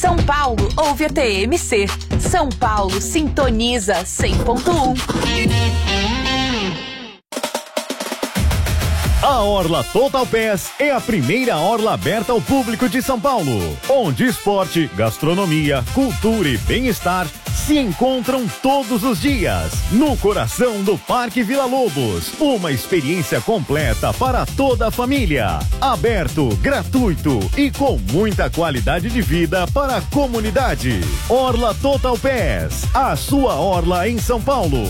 São Paulo ouve a TMC. São Paulo sintoniza 100.1. A Orla Total Pass é a primeira orla aberta ao público de São Paulo, onde esporte, gastronomia, cultura e bem-estar se encontram todos os dias, no coração do Parque Vila Lobos. Uma experiência completa para toda a família. Aberto, gratuito e com muita qualidade de vida para a comunidade. Orla Total Pass, a sua orla em São Paulo.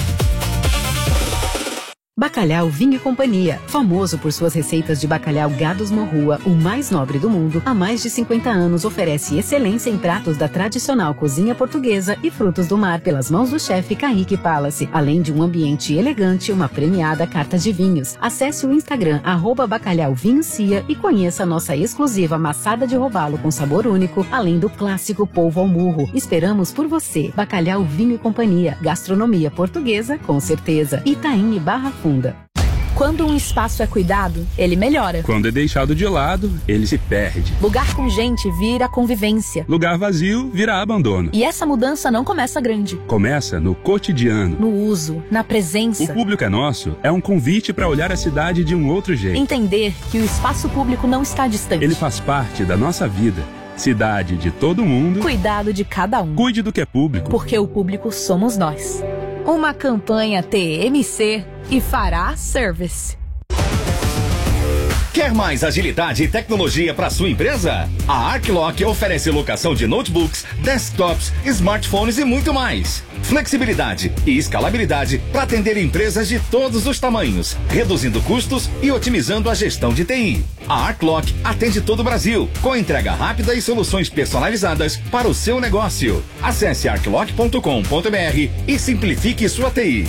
Bacalhau Vinho e Companhia, famoso por suas receitas de bacalhau Gados Morrua, o mais nobre do mundo, há mais de 50 anos oferece excelência em pratos da tradicional cozinha portuguesa e frutos do mar pelas mãos do chefe Kaique Palace, além de um ambiente elegante e uma premiada carta de vinhos. Acesse o Instagram @bacalhauvinhocia e conheça a nossa exclusiva maçada de robalo com sabor único, além do clássico polvo ao murro. Esperamos por você. Bacalhau Vinho e Companhia, gastronomia portuguesa com certeza. Itaim e Barra Funda. Quando um espaço é cuidado, ele melhora. Quando é deixado de lado, ele se perde. Lugar com gente vira convivência. Lugar vazio vira abandono. E essa mudança não começa grande. Começa no cotidiano. No uso, na presença. O Público é Nosso é um convite para olhar a cidade de um outro jeito. Entender que o espaço público não está distante. Ele faz parte da nossa vida. Cidade de todo mundo. Cuidado de cada um. Cuide do que é público. Porque o público somos nós. Uma campanha TMC e Fará Service. Quer mais agilidade e tecnologia para sua empresa? A Arclock oferece locação de notebooks, desktops, smartphones e muito mais. Flexibilidade e escalabilidade para atender empresas de todos os tamanhos, reduzindo custos e otimizando a gestão de TI. A Arclock atende todo o Brasil, com entrega rápida e soluções personalizadas para o seu negócio. Acesse arclock.com.br e simplifique sua TI.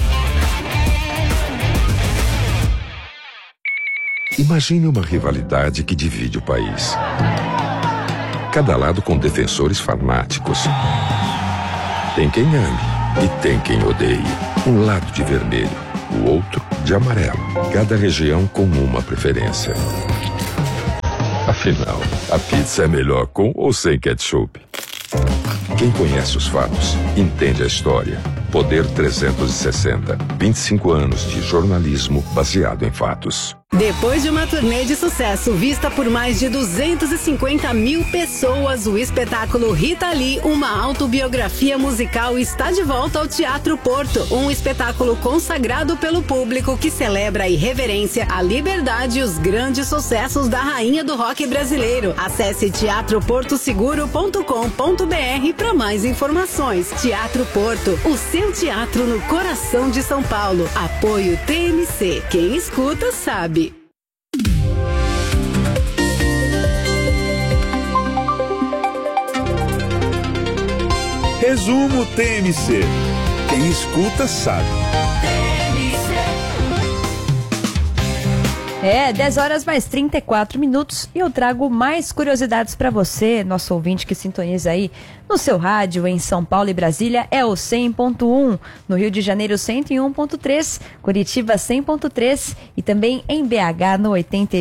Imagine uma rivalidade que divide o país. Cada lado com defensores fanáticos. Tem quem ame e tem quem odeie. Um lado de vermelho, o outro de amarelo. Cada região com uma preferência. Afinal, a pizza é melhor com ou sem ketchup? Quem conhece os fatos, entende a história. Poder 360. 25 anos de jornalismo baseado em fatos. Depois de uma turnê de sucesso vista por mais de 250 mil pessoas, o espetáculo Rita Lee, uma autobiografia musical, está de volta ao Teatro Porto. Um espetáculo consagrado pelo público que celebra a irreverência, a liberdade e os grandes sucessos da rainha do rock brasileiro. Acesse teatroportoseguro.com.br para mais informações. Teatro Porto, o seu teatro no coração de São Paulo. Apoio TMC. Quem escuta sabe. Resumo TMC. Quem escuta sabe. 10 horas mais 34 minutos e eu trago mais curiosidades para você, nosso ouvinte que sintoniza aí no seu rádio em São Paulo e Brasília, é o 100.1, no Rio de Janeiro 101.3, Curitiba 100.3 e também em BH no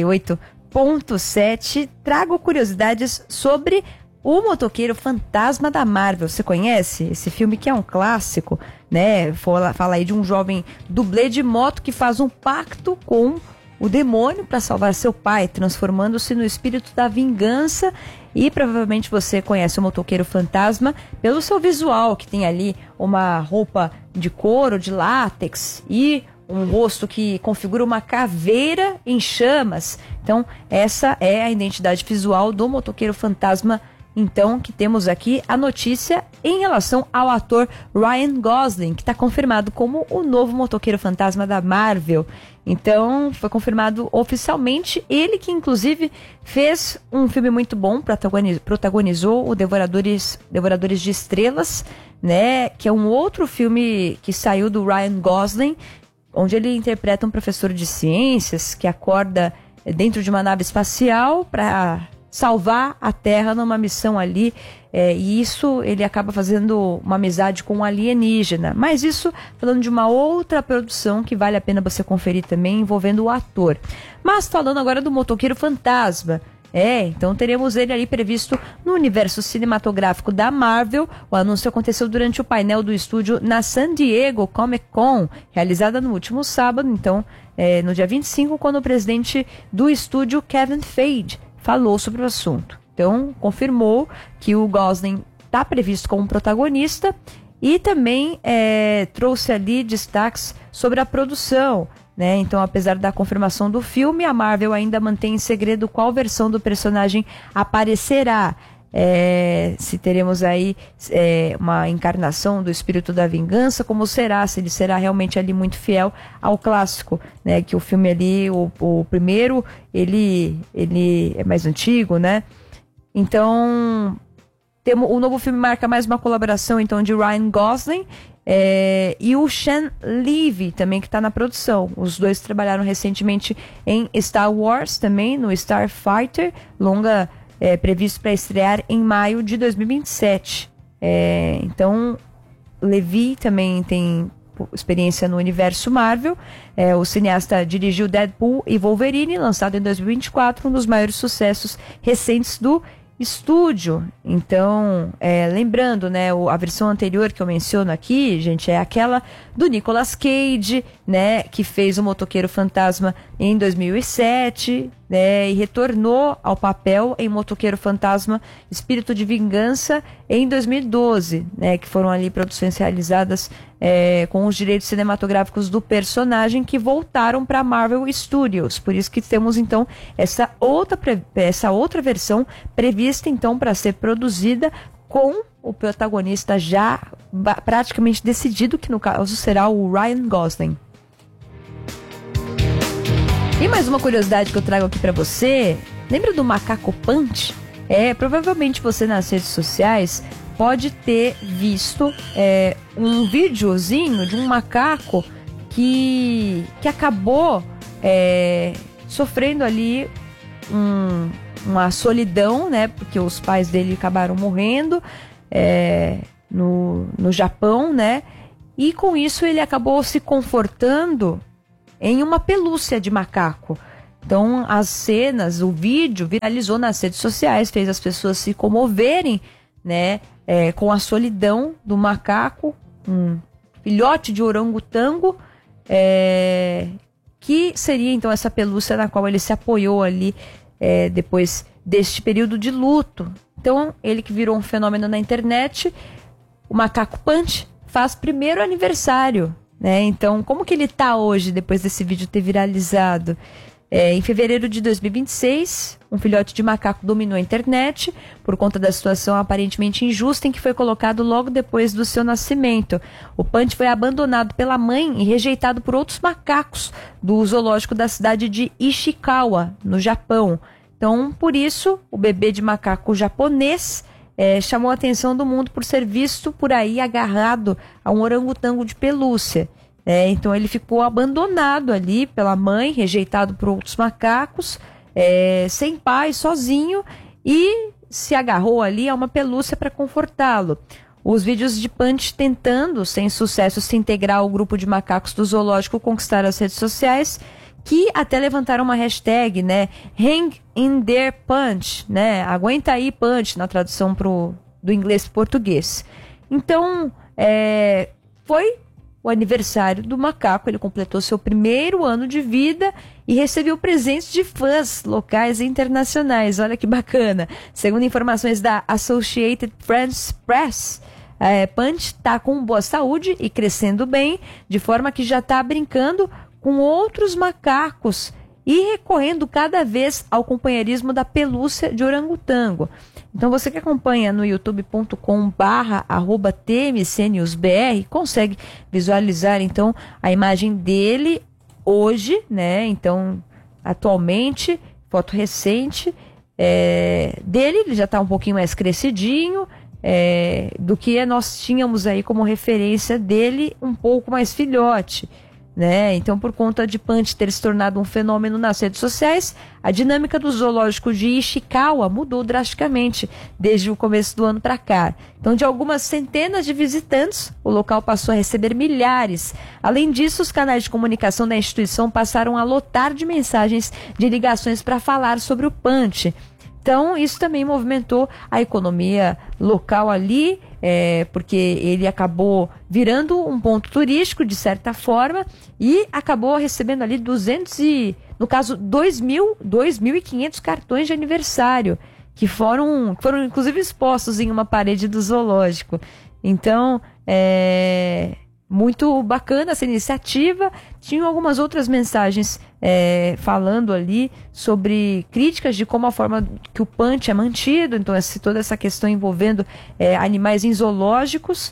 88.7. Trago curiosidades sobre o Motoqueiro Fantasma da Marvel. Você conhece esse filme que é um clássico, né? Fala aí de um jovem dublê de moto que faz um pacto com o demônio para salvar seu pai, transformando-se no espírito da vingança. E provavelmente você conhece o Motoqueiro Fantasma pelo seu visual, que tem ali uma roupa de couro, de látex e um rosto que configura uma caveira em chamas. Então essa é a identidade visual do Motoqueiro Fantasma. Então, que temos aqui a notícia em relação ao ator Ryan Gosling, que está confirmado como o novo Motoqueiro Fantasma da Marvel. Então, foi confirmado oficialmente. Ele que, inclusive, fez um filme muito bom, protagonizou o Devoradores de Estrelas, né? Que é um outro filme que saiu do Ryan Gosling, onde ele interpreta um professor de ciências que acorda dentro de uma nave espacial para salvar a Terra numa missão ali, e isso ele acaba fazendo uma amizade com um alienígena, mas isso falando de uma outra produção que vale a pena você conferir também, envolvendo o ator. Mas falando agora do Motoqueiro Fantasma, Então teremos ele ali previsto no universo cinematográfico da Marvel. O anúncio aconteceu durante o painel do estúdio na San Diego Comic Con, realizada no último sábado, então no dia 25, quando o presidente do estúdio, Kevin Feige, falou sobre o assunto. Então confirmou que o Gosling está previsto como protagonista e também trouxe ali destaques sobre a produção. Então, apesar da confirmação do filme, a Marvel ainda mantém em segredo qual versão do personagem aparecerá. Se teremos aí uma encarnação do espírito da vingança, como será, se ele será realmente ali muito fiel ao clássico, que o filme ali, o primeiro, ele é mais antigo, Então, o novo filme marca mais uma colaboração então de Ryan Gosling e o Sean Levy também, que está na produção. Os dois trabalharam recentemente em Star Wars também, no Starfighter, longa previsto para estrear em maio de 2027. Então, Levy também tem experiência no universo Marvel. O cineasta dirigiu Deadpool e Wolverine, lançado em 2024, um dos maiores sucessos recentes do estúdio. Então, lembrando, a versão anterior que eu menciono aqui, gente, é aquela do Nicolas Cage, que fez o Motoqueiro Fantasma em 2007, e retornou ao papel em Motoqueiro Fantasma Espírito de Vingança em 2012, que foram ali produções realizadas com os direitos cinematográficos do personagem, que voltaram para Marvel Studios. Por isso que temos então essa outra versão prevista então para ser produzida com o protagonista já praticamente decidido, que no caso será o Ryan Gosling. E mais uma curiosidade que eu trago aqui pra você, lembra do macaco Punch? Provavelmente você nas redes sociais pode ter visto um videozinho de um macaco que acabou sofrendo ali uma solidão, porque os pais dele acabaram morrendo no Japão, e com isso ele acabou se confortando em uma pelúcia de macaco. Então as cenas, o vídeo viralizou nas redes sociais, fez as pessoas se comoverem, com a solidão do macaco, um filhote de orangotango, que seria então essa pelúcia na qual ele se apoiou ali depois deste período de luto. Então ele, que virou um fenômeno na internet, o macaco Punch, faz primeiro aniversário. Então, como que ele está hoje, depois desse vídeo ter viralizado? Em fevereiro de 2026, um filhote de macaco dominou a internet por conta da situação aparentemente injusta em que foi colocado logo depois do seu nascimento. O Punch foi abandonado pela mãe e rejeitado por outros macacos do zoológico da cidade de Ishikawa, no Japão. Então, por isso, o bebê de macaco japonês chamou a atenção do mundo por ser visto por aí agarrado a um orangotango de pelúcia. Então ele ficou abandonado ali pela mãe, rejeitado por outros macacos, sem pai, sozinho, e se agarrou ali a uma pelúcia para confortá-lo. Os vídeos de Punch tentando, sem sucesso, se integrar ao grupo de macacos do zoológico conquistaram as redes sociais, que até levantaram uma hashtag, Hang in there Punch, aguenta aí Punch, na tradução do inglês para o português. Então, foi o aniversário do macaco, ele completou seu primeiro ano de vida e recebeu presentes de fãs locais e internacionais. Olha que bacana. Segundo informações da Associated Press, Punch está com boa saúde e crescendo bem, de forma que já está brincando com outros macacos e recorrendo cada vez ao companheirismo da pelúcia de orangotango. Então você que acompanha no youtube.com/TMCNewsBR consegue visualizar então a imagem dele hoje, então atualmente, foto recente dele, ele já está um pouquinho mais crescidinho do que nós tínhamos aí como referência dele, um pouco mais filhote. Então, por conta de Punch ter se tornado um fenômeno nas redes sociais, a dinâmica do zoológico de Ishikawa mudou drasticamente desde o começo do ano para cá. Então, de algumas centenas de visitantes, o local passou a receber milhares. Além disso, os canais de comunicação da instituição passaram a lotar de mensagens de ligações para falar sobre o Punch. Então, isso também movimentou a economia local ali, porque ele acabou virando um ponto turístico, de certa forma, e acabou recebendo ali 2.500 cartões de aniversário, que foram inclusive expostos em uma parede do zoológico. Então, muito bacana essa iniciativa. Tinham algumas outras mensagens falando ali sobre críticas de como a forma que o Punch é mantido, então toda essa questão envolvendo animais em zoológicos,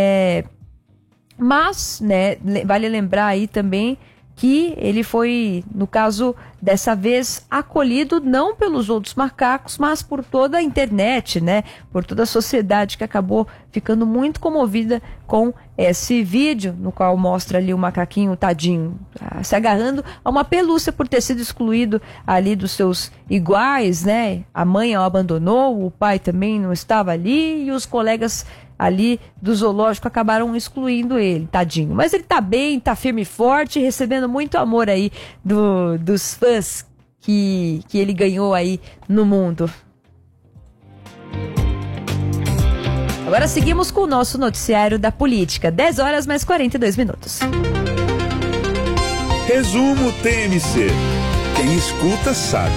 mas, né, vale lembrar aí também que ele foi, no caso dessa vez, acolhido não pelos outros macacos, mas por toda a internet, né? Por toda a sociedade, que acabou ficando muito comovida com esse vídeo, no qual mostra ali o macaquinho, tadinho, se agarrando a uma pelúcia por ter sido excluído ali dos seus iguais, né? A mãe o abandonou, o pai também não estava ali, e os colegas ali do zoológico acabaram excluindo ele, tadinho. Mas ele tá bem, tá firme e forte, recebendo muito amor aí dos fãs que ele ganhou aí no mundo. Agora seguimos com o nosso noticiário da política, 10 horas mais 42 minutos. Resumo TMC. Quem escuta sabe.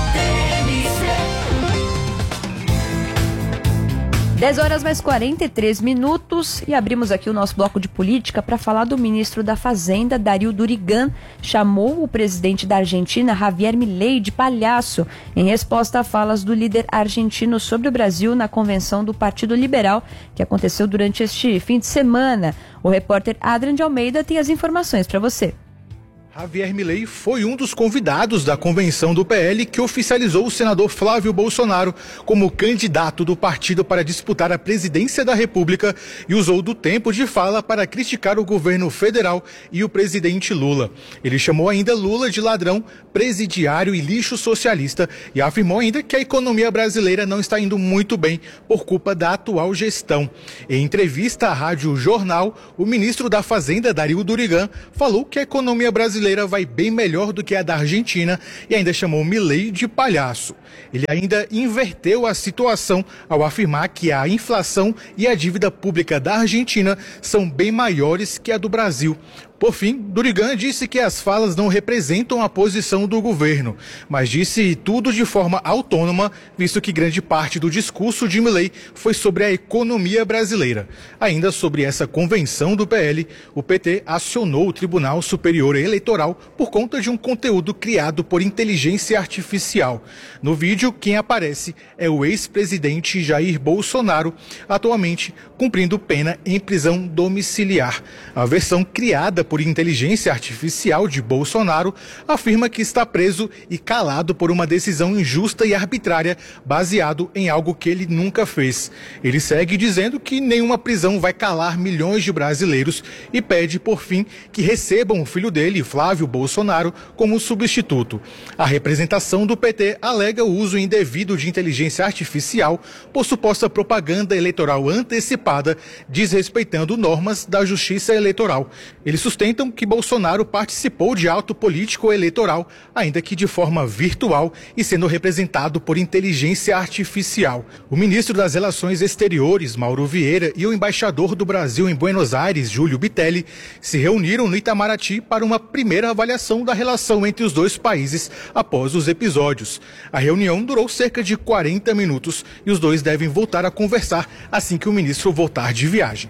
10 horas mais 43 minutos e abrimos aqui o nosso bloco de política para falar do ministro da Fazenda, Darío Durigan. Chamou o presidente da Argentina, Javier Milei, de palhaço em resposta a falas do líder argentino sobre o Brasil na convenção do Partido Liberal, que aconteceu durante este fim de semana. O repórter Adrian de Almeida tem as informações para você. Javier Milei foi um dos convidados da convenção do PL que oficializou o senador Flávio Bolsonaro como candidato do partido para disputar a presidência da República e usou do tempo de fala para criticar o governo federal e o presidente Lula. Ele chamou ainda Lula de ladrão, presidiário e lixo socialista e afirmou ainda que a economia brasileira não está indo muito bem por culpa da atual gestão. Em entrevista à Rádio Jornal, o ministro da Fazenda, Darío Durigan, falou que a economia brasileira vai bem melhor do que a da Argentina e ainda chamou Milei de palhaço. Ele ainda inverteu a situação ao afirmar que a inflação e a dívida pública da Argentina são bem maiores que a do Brasil. Por fim, Durigan disse que as falas não representam a posição do governo, mas disse tudo de forma autônoma, visto que grande parte do discurso de Milei foi sobre a economia brasileira. Ainda sobre essa convenção do PL, o PT acionou o Tribunal Superior Eleitoral por conta de um conteúdo criado por inteligência artificial. No vídeo, quem aparece é o ex-presidente Jair Bolsonaro, atualmente cumprindo pena em prisão domiciliar. A versão criada por inteligência artificial de Bolsonaro afirma que está preso e calado por uma decisão injusta e arbitrária baseado em algo que ele nunca fez. Ele segue dizendo que nenhuma prisão vai calar milhões de brasileiros e pede, por fim, que recebam o filho dele, Flávio Bolsonaro, como substituto. A representação do PT alega o uso indevido de inteligência artificial por suposta propaganda eleitoral antecipada, desrespeitando normas da Justiça Eleitoral. Eles sustentam que Bolsonaro participou de ato político eleitoral, ainda que de forma virtual e sendo representado por inteligência artificial. O ministro das Relações Exteriores, Mauro Vieira, e o embaixador do Brasil em Buenos Aires, Júlio Bitelli, se reuniram no Itamaraty para uma primeira avaliação da relação entre os dois países após os episódios. A reunião durou cerca de 40 minutos e os dois devem voltar a conversar assim que o ministro voltar de viagem.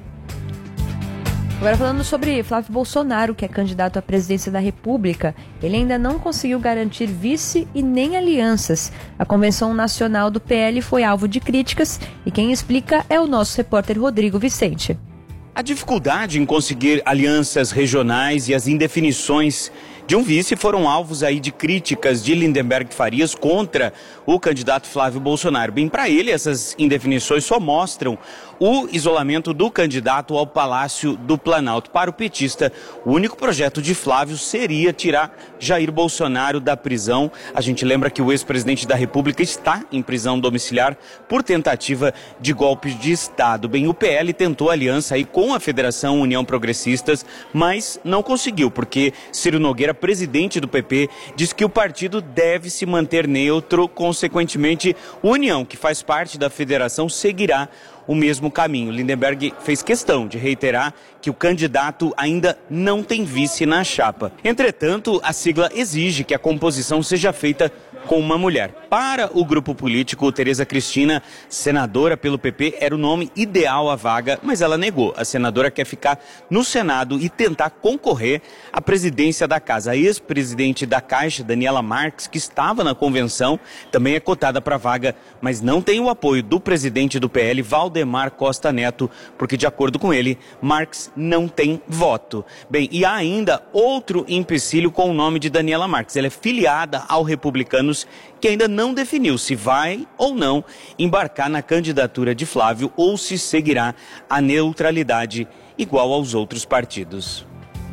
Agora falando sobre Flávio Bolsonaro, que é candidato à presidência da República, ele ainda não conseguiu garantir vice e nem alianças. A convenção nacional do PL foi alvo de críticas e quem explica é o nosso repórter Rodrigo Vicente. A dificuldade em conseguir alianças regionais e as indefinições de um vice foram alvos aí de críticas de Lindenberg Farias contra o candidato Flávio Bolsonaro. Bem, para ele, essas indefinições só mostram o isolamento do candidato ao Palácio do Planalto. Para o petista, o único projeto de Flávio seria tirar Jair Bolsonaro da prisão. A gente lembra que o ex-presidente da República está em prisão domiciliar por tentativa de golpe de Estado. Bem, o PL tentou aliança aí com a Federação União Progressistas, mas não conseguiu, porque Ciro Nogueira presidente do PP, diz que o partido deve se manter neutro, consequentemente, a União, que faz parte da federação, seguirá o mesmo caminho. Lindenberg fez questão de reiterar que o candidato ainda não tem vice na chapa. Entretanto, a sigla exige que a composição seja feita com uma mulher. Para o grupo político, Tereza Cristina, senadora pelo PP, era o nome ideal à vaga, mas ela negou. A senadora quer ficar no Senado e tentar concorrer à presidência da casa. A ex-presidente da Caixa, Daniela Marques, que estava na convenção, também é cotada para a vaga, mas não tem o apoio do presidente do PL, Valdemar Costa Neto, porque, de acordo com ele, Marques não tem voto. Bem, e há ainda outro empecilho com o nome de Daniela Marques. Ela é filiada ao Republicanos, que ainda não definiu se vai ou não embarcar na candidatura de Flávio ou se seguirá a neutralidade igual aos outros partidos.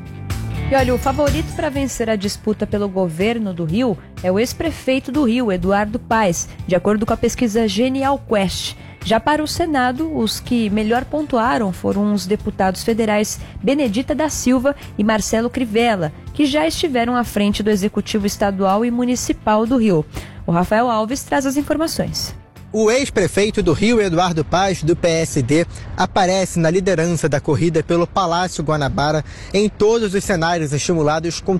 E olha, o favorito para vencer a disputa pelo governo do Rio é o ex-prefeito do Rio, Eduardo Paes, de acordo com a pesquisa Genial Quest. Já para o Senado, os que melhor pontuaram foram os deputados federais Benedita da Silva e Marcelo Crivella, que já estiveram à frente do Executivo Estadual e Municipal do Rio. O Rafael Alves traz as informações. O ex-prefeito do Rio, Eduardo Paes, do PSD, aparece na liderança da corrida pelo Palácio Guanabara em todos os cenários estimulados com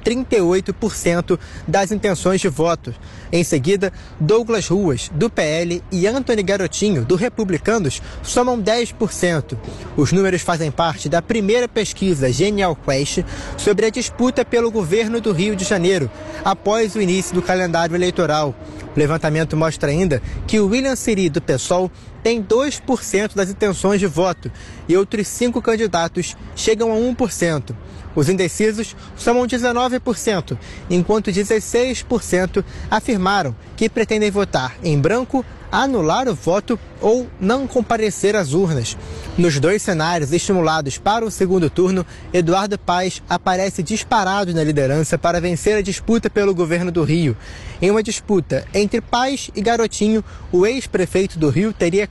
38% das intenções de voto. Em seguida, Douglas Ruas, do PL, e Antony Garotinho, do Republicanos, somam 10%. Os números fazem parte da primeira pesquisa Genial Quest sobre a disputa pelo governo do Rio de Janeiro, após o início do calendário eleitoral. O levantamento mostra ainda que o William Siri, do PSOL, tem 2% das intenções de voto e outros 5 candidatos chegam a 1%. Os indecisos somam 19%, enquanto 16% afirmaram que pretendem votar em branco, anular o voto ou não comparecer às urnas. Nos dois cenários estimulados para o segundo turno, Eduardo Paes aparece disparado na liderança para vencer a disputa pelo governo do Rio. Em uma disputa entre Paes e Garotinho, o ex-prefeito do Rio teria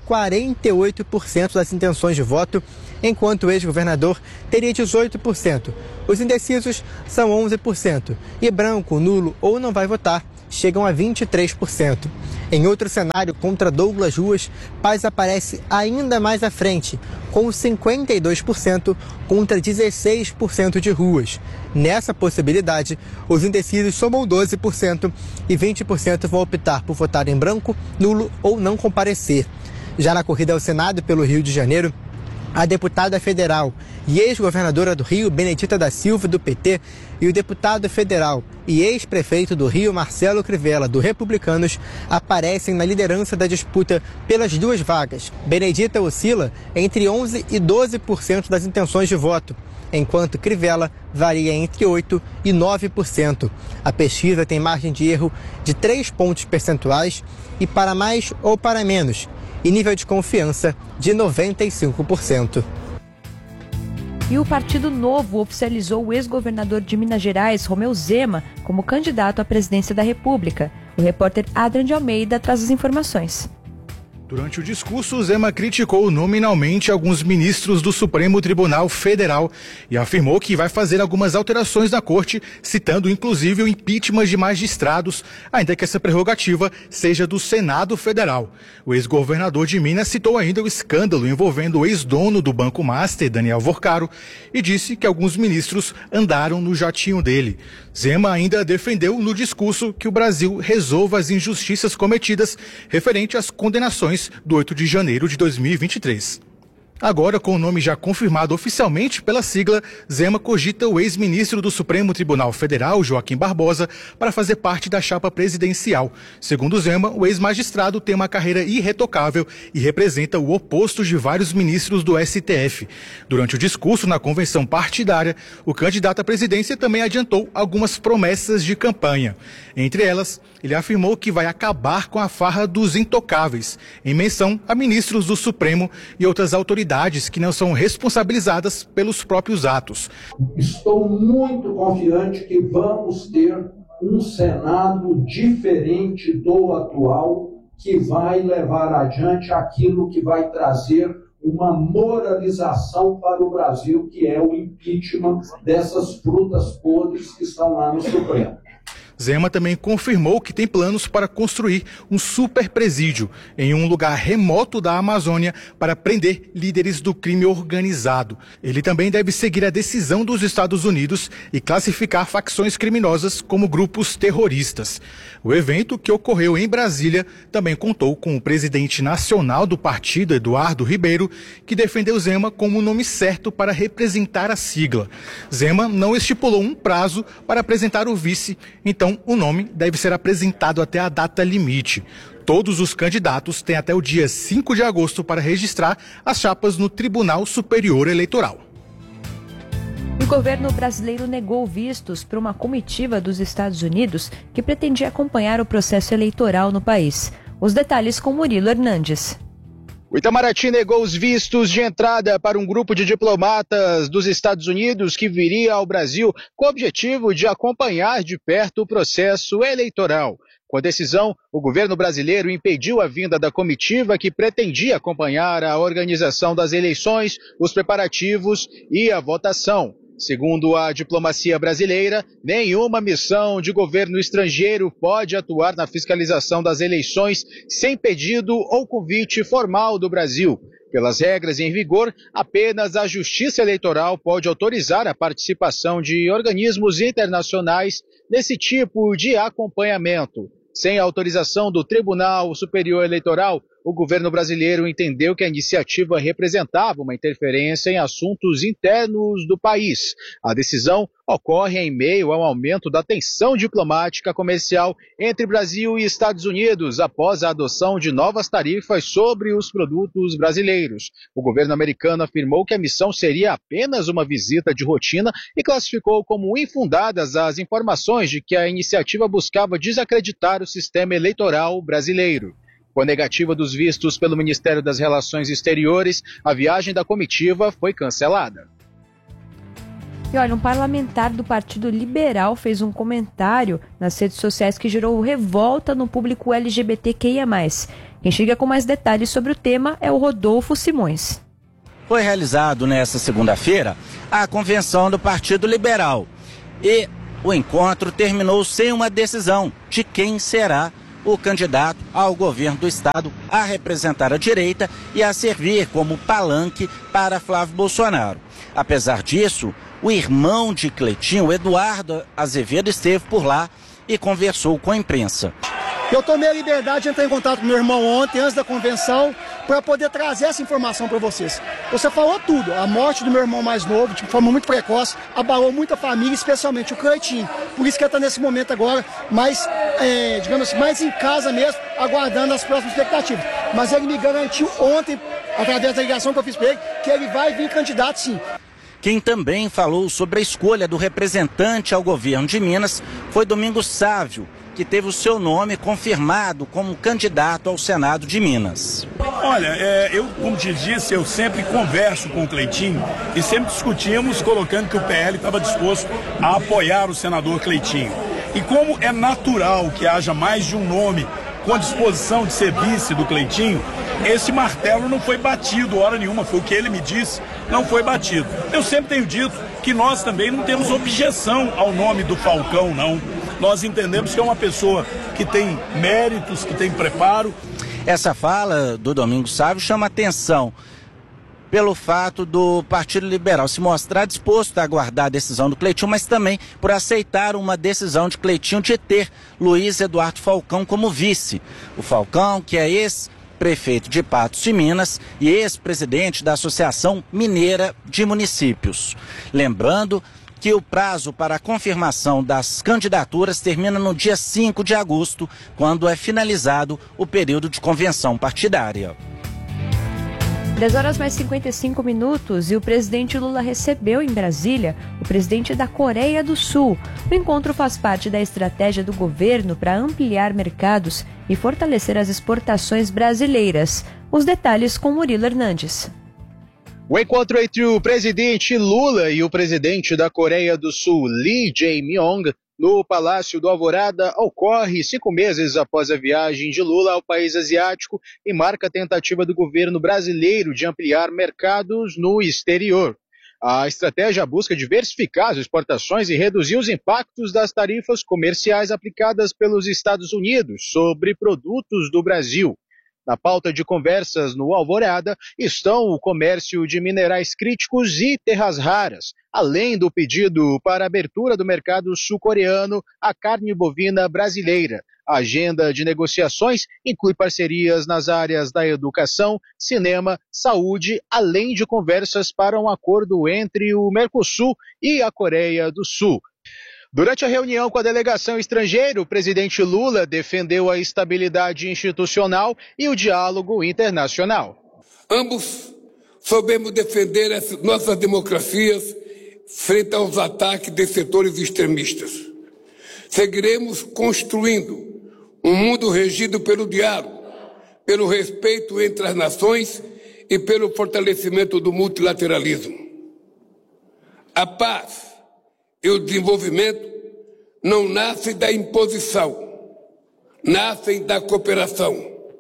48% das intenções de voto, enquanto o ex-governador teria 18%. Os indecisos são 11%, e branco, nulo ou não vai votar chegam a 23%. Em outro cenário, contra Douglas Ruas, Paes aparece ainda mais à frente, com 52% contra 16% de Ruas. Nessa possibilidade, os indecisos somam 12% e 20% vão optar por votar em branco, nulo ou não comparecer. Já na corrida ao Senado pelo Rio de Janeiro, a deputada federal e ex-governadora do Rio, Benedita da Silva, do PT, e o deputado federal e ex-prefeito do Rio, Marcelo Crivella, do Republicanos, aparecem na liderança da disputa pelas duas vagas. Benedita oscila entre 11% e 12% das intenções de voto, enquanto Crivella varia entre 8% e 9%. A pesquisa tem margem de erro de 3 pontos percentuais e para mais ou para menos, e nível de confiança de 95%. E o Partido Novo oficializou o ex-governador de Minas Gerais, Romeu Zema, como candidato à presidência da República. O repórter Adrian de Almeida traz as informações. Durante o discurso, Zema criticou nominalmente alguns ministros do Supremo Tribunal Federal e afirmou que vai fazer algumas alterações na corte, citando inclusive o impeachment de magistrados, ainda que essa prerrogativa seja do Senado Federal. O ex-governador de Minas citou ainda o escândalo envolvendo o ex-dono do Banco Master, Daniel Vorcaro, e disse que alguns ministros andaram no jatinho dele. Zema ainda defendeu no discurso que o Brasil resolva as injustiças cometidas referente às condenações do 8 de janeiro de 2023. Agora, com o nome já confirmado oficialmente pela sigla, Zema cogita o ex-ministro do Supremo Tribunal Federal, Joaquim Barbosa, para fazer parte da chapa presidencial. Segundo Zema, o ex-magistrado tem uma carreira irretocável e representa o oposto de vários ministros do STF. Durante o discurso na convenção partidária, o candidato à presidência também adiantou algumas promessas de campanha. Entre elas, ele afirmou que vai acabar com a farra dos intocáveis, em menção a ministros do Supremo e outras autoridades que não são responsabilizadas pelos próprios atos. Estou muito confiante que vamos ter um Senado diferente do atual, que vai levar adiante aquilo que vai trazer uma moralização para o Brasil, que é o impeachment dessas frutas podres que estão lá no Supremo. Zema também confirmou que tem planos para construir um super presídio em um lugar remoto da Amazônia para prender líderes do crime organizado. Ele também deve seguir a decisão dos Estados Unidos e classificar facções criminosas como grupos terroristas. O evento, que ocorreu em Brasília, também contou com o presidente nacional do partido, Eduardo Ribeiro, que defendeu Zema como o nome certo para representar a sigla. Zema não estipulou um prazo para apresentar o vice, então o nome deve ser apresentado até a data limite. Todos os candidatos têm até o dia 5 de agosto para registrar as chapas no Tribunal Superior Eleitoral. O governo brasileiro negou vistos para uma comitiva dos Estados Unidos que pretendia acompanhar o processo eleitoral no país. Os detalhes com Murilo Hernandes. O Itamaraty negou os vistos de entrada para um grupo de diplomatas dos Estados Unidos que viria ao Brasil com o objetivo de acompanhar de perto o processo eleitoral. Com a decisão, o governo brasileiro impediu a vinda da comitiva que pretendia acompanhar a organização das eleições, os preparativos e a votação. Segundo a diplomacia brasileira, nenhuma missão de governo estrangeiro pode atuar na fiscalização das eleições sem pedido ou convite formal do Brasil. Pelas regras em vigor, apenas a Justiça Eleitoral pode autorizar a participação de organismos internacionais nesse tipo de acompanhamento. Sem a autorização do Tribunal Superior Eleitoral, o governo brasileiro entendeu que a iniciativa representava uma interferência em assuntos internos do país. A decisão ocorre em meio ao aumento da tensão diplomática comercial entre Brasil e Estados Unidos após a adoção de novas tarifas sobre os produtos brasileiros. O governo americano afirmou que a missão seria apenas uma visita de rotina e classificou como infundadas as informações de que a iniciativa buscava desacreditar o sistema eleitoral brasileiro. Com a negativa dos vistos pelo Ministério das Relações Exteriores, a viagem da comitiva foi cancelada. E olha, um parlamentar do Partido Liberal fez um comentário nas redes sociais que gerou revolta no público LGBTQIA+. Quem chega com mais detalhes sobre o tema é o Rodolfo Simões. Foi realizado nesta segunda-feira a convenção do Partido Liberal e o encontro terminou sem uma decisão de quem será o candidato ao governo do estado a representar a direita e a servir como palanque para Flávio Bolsonaro. Apesar disso, o irmão de Cleitinho, Eduardo Azevedo, esteve por lá e conversou com a imprensa. Eu tomei a liberdade de entrar em contato com meu irmão ontem, antes da convenção, para poder trazer essa informação para vocês. Você falou tudo, a morte do meu irmão mais novo, de forma muito precoce, abalou muita família, especialmente o Cleitinho. Por isso que ele está nesse momento agora, mais, digamos assim, mais em casa mesmo, aguardando as próximas expectativas. Mas ele me garantiu ontem, através da ligação que eu fiz para ele, que ele vai vir candidato sim. Quem também falou sobre a escolha do representante ao governo de Minas foi Domingos Sávio, que teve o seu nome confirmado como candidato ao Senado de Minas. Olha, eu, como te disse, eu sempre converso com o Cleitinho e sempre discutimos colocando que o PL estava disposto a apoiar o senador Cleitinho. E como é natural que haja mais de um nome com a disposição de ser vice do Cleitinho, esse martelo não foi batido hora nenhuma, foi o que ele me disse, não foi batido. Eu sempre tenho dito que nós também não temos objeção ao nome do Falcão, não. Nós entendemos que é uma pessoa que tem méritos, que tem preparo. Essa fala do Domingos Sávio chama atenção pelo fato do Partido Liberal se mostrar disposto a aguardar a decisão do Cleitinho, mas também por aceitar uma decisão de Cleitinho de ter Luiz Eduardo Falcão como vice. O Falcão, que é ex-prefeito de Patos de Minas e ex-presidente da Associação Mineira de Municípios. Lembrando que o prazo para a confirmação das candidaturas termina no dia 5 de agosto, quando é finalizado o período de convenção partidária. 10h mais 55 e o presidente Lula recebeu em Brasília o presidente da Coreia do Sul. O encontro faz parte da estratégia do governo para ampliar mercados e fortalecer as exportações brasileiras. Os detalhes com Murilo Hernandes. O encontro entre o presidente Lula e o presidente da Coreia do Sul, Lee Jae-myung, no Palácio do Alvorada ocorre 5 meses após a viagem de Lula ao país asiático e marca a tentativa do governo brasileiro de ampliar mercados no exterior. A estratégia busca diversificar as exportações e reduzir os impactos das tarifas comerciais aplicadas pelos Estados Unidos sobre produtos do Brasil. Na pauta de conversas no Alvorada estão o comércio de minerais críticos e terras raras, além do pedido para a abertura do mercado sul-coreano à carne bovina brasileira. A agenda de negociações inclui parcerias nas áreas da educação, cinema, saúde, além de conversas para um acordo entre o Mercosul e a Coreia do Sul. Durante a reunião com a delegação estrangeira, o presidente Lula defendeu a estabilidade institucional e o diálogo internacional. Ambos soubemos defender as nossas democracias frente aos ataques de setores extremistas. Seguiremos construindo um mundo regido pelo diálogo, pelo respeito entre as nações e pelo fortalecimento do multilateralismo. A paz e o desenvolvimento não nascem da imposição, nascem da cooperação.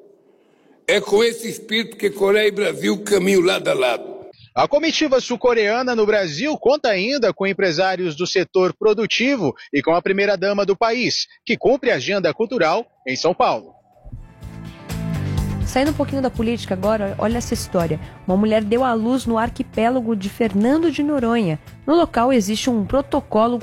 É com esse espírito que Coreia e Brasil caminham lado a lado. A comitiva sul-coreana no Brasil conta ainda com empresários do setor produtivo e com a primeira-dama do país, que cumpre a agenda cultural em São Paulo. Saindo um pouquinho da política agora, olha essa história. Uma mulher deu à luz no arquipélago de Fernando de Noronha. No local existe um protocolo,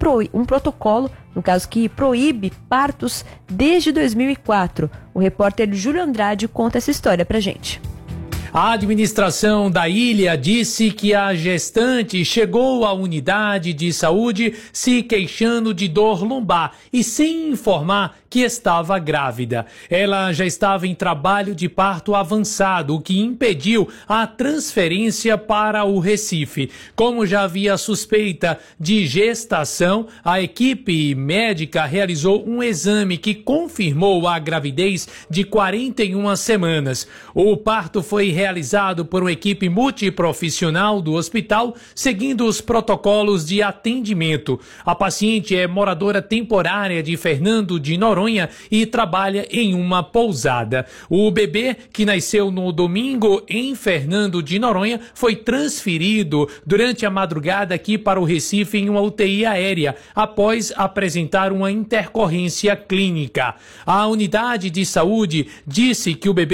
no caso, que proíbe partos desde 2004. O repórter Júlio Andrade conta essa história pra gente. A administração da ilha disse que a gestante chegou à unidade de saúde se queixando de dor lombar e sem informar que estava grávida. Ela já estava em trabalho de parto avançado, o que impediu a transferência para o Recife. Como já havia suspeita de gestação, a equipe médica realizou um exame que confirmou a gravidez de 41 semanas. O parto foi realizado por uma equipe multiprofissional do hospital, seguindo os protocolos de atendimento. A paciente é moradora temporária de Fernando de Noronha e trabalha em uma pousada. O bebê, que nasceu no domingo em Fernando de Noronha, foi transferido durante a madrugada aqui para o Recife em uma UTI aérea, após apresentar uma intercorrência clínica. A unidade de saúde disse que o bebê